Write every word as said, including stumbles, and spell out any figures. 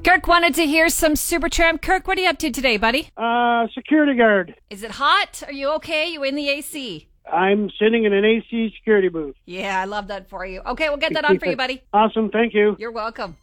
Kirk wanted to hear some Supertramp. Kirk, what are you up to today, buddy? Uh, security guard. Is it hot? Are you okay? You in the A C? I'm sitting in an A C security booth. Yeah, I love that for you. Okay, we'll get that on for you, buddy. Awesome. Thank you. You're welcome.